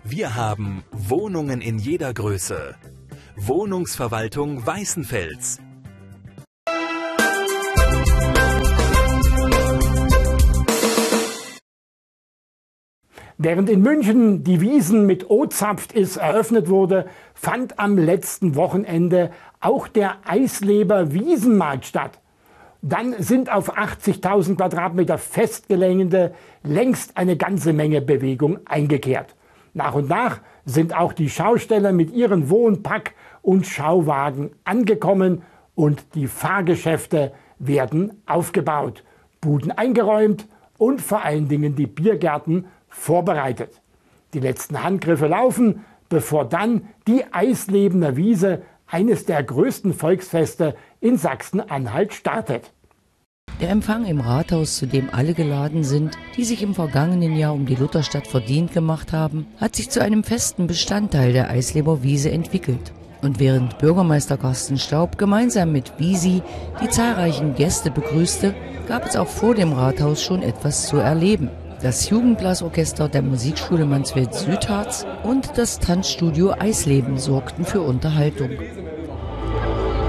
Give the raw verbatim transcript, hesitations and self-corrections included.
Wir haben Wohnungen in jeder Größe. Wohnungsverwaltung Weißenfels. Während in München die Wiesn mit O-Zapft-Is eröffnet wurde, fand am letzten Wochenende auch der Eisleber Wiesenmarkt statt. Dann sind auf achtzigtausend Quadratmeter Festgelände längst eine ganze Menge Bewegung eingekehrt. Nach und nach sind auch die Schausteller mit ihren Wohn-, Pack- und Schauwagen angekommen und die Fahrgeschäfte werden aufgebaut, Buden eingeräumt und vor allen Dingen die Biergärten vorbereitet. Die letzten Handgriffe laufen, bevor dann die Eislebener Wiese, eines der größten Volksfeste in Sachsen-Anhalt, startet. Der Empfang im Rathaus, zu dem alle geladen sind, die sich im vergangenen Jahr um die Lutherstadt verdient gemacht haben, hat sich zu einem festen Bestandteil der Eisleber Wiese entwickelt. Und während Bürgermeister Carsten Staub gemeinsam mit Wiesi die zahlreichen Gäste begrüßte, gab es auch vor dem Rathaus schon etwas zu erleben. Das Jugendblasorchester der Musikschule Mansfeld Südharz und das Tanzstudio Eisleben sorgten für Unterhaltung.